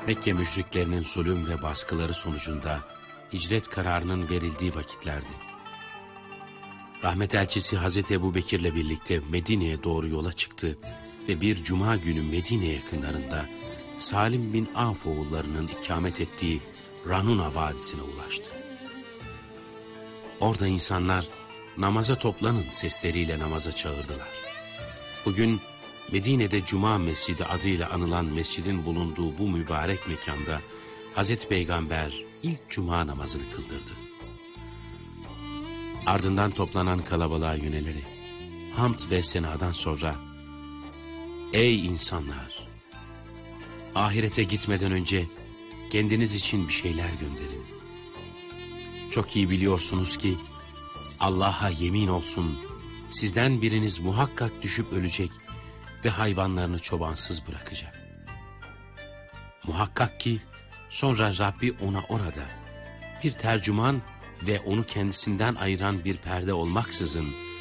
Mekke müşriklerinin zulüm ve baskıları sonucunda hicret kararının verildiği vakitlerdi. Rahmet elçisi Hazreti Ebubekir'le birlikte Medine'ye doğru yola çıktı ve bir cuma günü Medine yakınlarında Salim bin Avf oğullarının ikamet ettiği Ranuna Vadisi'ne ulaştı. Orada insanlar namaza toplanın sesleriyle namaza çağırdılar. Bugün Medine'de Cuma Mescidi adıyla anılan mescidin bulunduğu bu mübarek mekanda Hazreti Peygamber ilk cuma namazını kıldırdı. Ardından toplanan kalabalığa yönelerek hamd ve senadan sonra "Ey insanlar! Ahirete gitmeden önce kendiniz için bir şeyler gönderin. Çok iyi biliyorsunuz ki Allah'a yemin olsun sizden biriniz muhakkak düşüp ölecek ve hayvanlarını çobansız bırakacak. Muhakkak ki sonra Rabbi ona orada bir tercüman ve onu kendisinden ayıran bir perde olmaksızın